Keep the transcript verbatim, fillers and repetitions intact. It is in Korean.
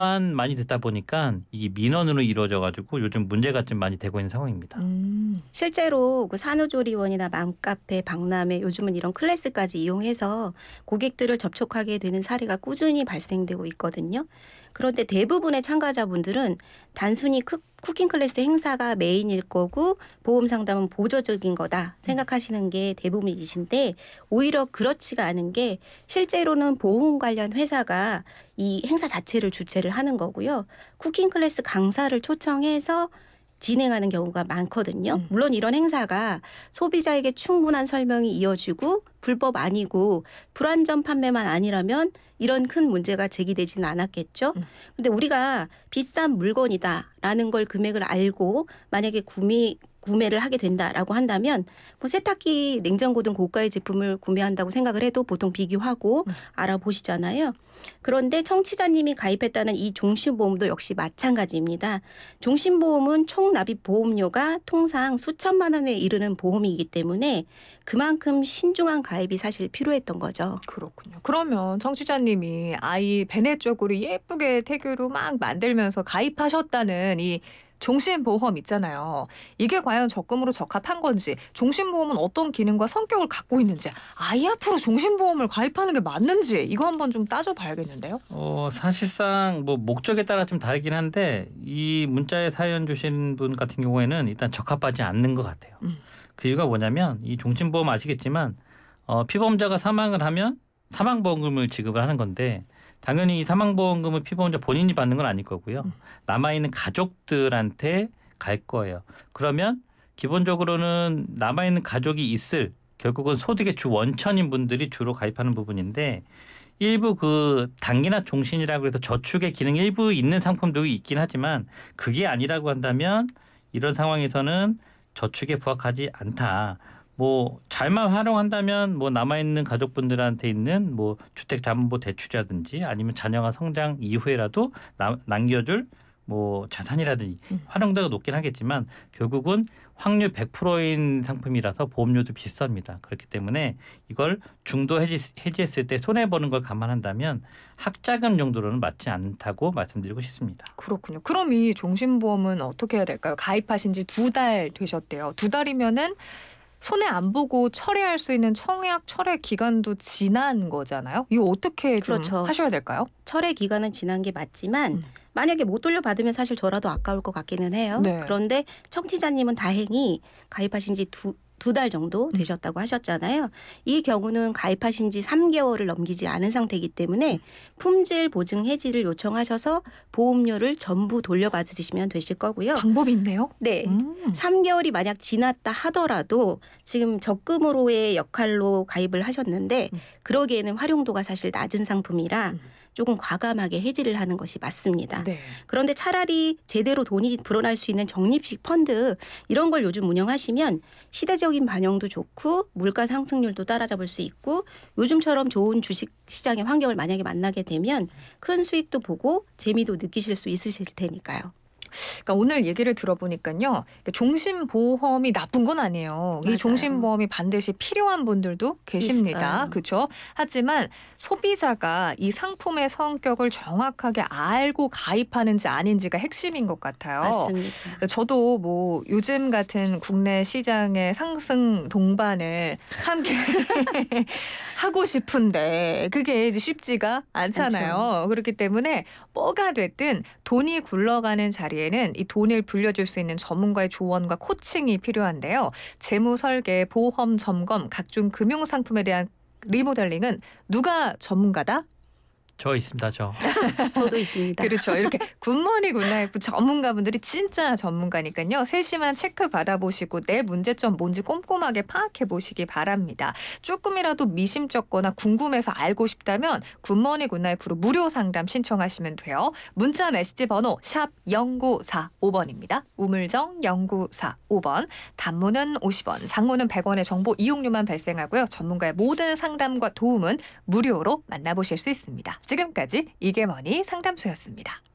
많이 듣다 보니까 이게 민원으로 이루어져 가지고 요즘 문제가 좀 많이 되고 있는 상황입니다. 음. 실제로 그 산후조리원이나 맘카페, 박람회 요즘은 이런 클래스까지 이용해서 고객들을 접촉하게 되는 사례가 꾸준히 발생되고 있거든요. 그런데 대부분의 참가자분들은 단순히 크, 쿠킹 클래스 행사가 메인일 거고 보험 상담은 보조적인 거다 생각하시는 게 대부분이신데, 오히려 그렇지가 않은 게 실제로는 보험 관련 회사가 이 행사 자체를 주최를 하는 거고요. 쿠킹 클래스 강사를 초청해서 진행하는 경우가 많거든요. 음. 물론 이런 행사가 소비자에게 충분한 설명이 이어지고 불법 아니고 불안전 판매만 아니라면 이런 큰 문제가 제기되지는 않았겠죠. 음. 근데 우리가 비싼 물건이다라는 걸 금액을 알고 만약에 구매 구매를 하게 된다라고 한다면 뭐 세탁기, 냉장고 등 고가의 제품을 구매한다고 생각을 해도 보통 비교하고 음. 알아보시잖아요. 그런데 청취자님이 가입했다는 이 종신보험도 역시 마찬가지입니다. 종신보험은 총 납입 보험료가 통상 수천만 원에 이르는 보험이기 때문에 그만큼 신중한 가입이 사실 필요했던 거죠. 그렇군요. 그러면 청취자님이 아이 베네 쪽으로 예쁘게 태교로 막 만들면서 가입하셨다는 이 종신보험 있잖아요. 이게 과연 적금으로 적합한 건지, 종신보험은 어떤 기능과 성격을 갖고 있는지, 아이 앞으로 종신보험을 가입하는 게 맞는지 이거 한번 좀 따져봐야겠는데요. 어 사실상 뭐 목적에 따라 좀 다르긴 한데 이 문자에 사연 주신 분 같은 경우에는 일단 적합하지 않는 것 같아요. 음. 그 이유가 뭐냐면 이 종신보험 아시겠지만 어 피보험자가 사망을 하면 사망보험금을 지급을 하는 건데, 당연히 이 사망보험금을 피보험자 본인이 받는 건 아닐 거고요. 음. 남아있는 가족들한테 갈 거예요. 그러면 기본적으로는 남아있는 가족이 있을, 결국은 소득의 주 원천인 분들이 주로 가입하는 부분인데, 일부 그 단기나 종신이라고 해서 저축의 기능이 일부 있는 상품도 있긴 하지만 그게 아니라고 한다면 이런 상황에서는 저축에 부합하지 않다. 뭐 잘만 활용한다면 뭐 남아있는 가족분들한테 있는 뭐 주택담보 대출이라든지 아니면 자녀가 성장 이후에라도 남, 남겨줄 뭐 자산이라든지 음. 활용도가 높긴 하겠지만 결국은 확률 백 퍼센트인 상품이라서 보험료도 비쌉니다. 그렇기 때문에 이걸 중도 해지, 해지했을 때 손해보는 걸 감안한다면 학자금 정도로는 맞지 않다고 말씀드리고 싶습니다. 그렇군요. 그럼 이 종신보험은 어떻게 해야 될까요? 가입하신 지 두 달 되셨대요. 두 달이면은 손해 안 보고 철회할 수 있는 청약 철회 기간도 지난 거잖아요. 이거 어떻게 좀 그렇죠. 하셔야 될까요? 철회 기간은 지난 게 맞지만 음. 만약에 못 돌려받으면 사실 저라도 아까울 것 같기는 해요. 네. 그런데 청취자님은 다행히 가입하신 지 두 두 달 정도 되셨다고 하셨잖아요. 이 경우는 가입하신 지 삼 개월을 넘기지 않은 상태이기 때문에 품질 보증 해지를 요청하셔서 보험료를 전부 돌려받으시면 되실 거고요. 방법이 있네요. 네. 음. 삼 개월이 만약 지났다 하더라도 지금 적금으로의 역할로 가입을 하셨는데 음. 그러기에는 활용도가 사실 낮은 상품이라 음. 조금 과감하게 해지를 하는 것이 맞습니다. 네. 그런데 차라리 제대로 돈이 불어날 수 있는 적립식 펀드 이런 걸 요즘 운영하시면 시대적인 반영도 좋고 물가 상승률도 따라잡을 수 있고 요즘처럼 좋은 주식 시장의 환경을 만약에 만나게 되면 큰 수익도 보고 재미도 느끼실 수 있으실 테니까요. 그러니까 오늘 얘기를 들어보니까요. 종신보험이 나쁜 건 아니에요. 맞아요. 이 종신보험이 반드시 필요한 분들도 계십니다. 있어요. 그렇죠? 하지만 소비자가 이 상품의 성격을 정확하게 알고 가입하는지 아닌지가 핵심인 것 같아요. 맞습니다. 저도 뭐 요즘 같은 국내 시장의 상승 동반을 함께 하고 싶은데 그게 쉽지가 않잖아요. 그렇죠. 그렇기 때문에 뭐가 됐든 돈이 굴러가는 자리에는 이 돈을 불려줄 수 있는 전문가의 조언과 코칭이 필요한데요. 재무 설계, 보험 점검, 각종 금융 상품에 대한 리모델링은 누가 전문가다? 저 있습니다. 저. 저도 있습니다. 그렇죠. 이렇게 굿모닝 굿라이프 전문가분들이 진짜 전문가니까요. 세심한 체크 받아보시고 내 문제점 뭔지 꼼꼼하게 파악해 보시기 바랍니다. 조금이라도 미심쩍거나 궁금해서 알고 싶다면 굿모닝 굿라이프로 무료 상담 신청하시면 돼요. 문자 메시지 번호 샵 영구사오 번입니다. 우물정 영구사오 번. 단문은 오십 원, 장문은 백 원의 정보 이용료만 발생하고요. 전문가의 모든 상담과 도움은 무료로 만나보실 수 있습니다. 지금까지 이게 뭐니 상담소였습니다.